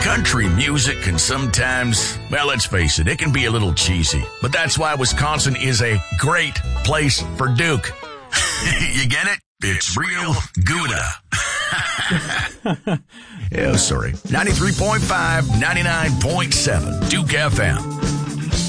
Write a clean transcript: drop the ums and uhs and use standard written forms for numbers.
Country music can sometimes, well, let's face it, it can be a little cheesy. But that's why Wisconsin is a great place for Duke. You get it? It's real Gouda. Yeah, sorry. 93.5, 99.7, Duke FM.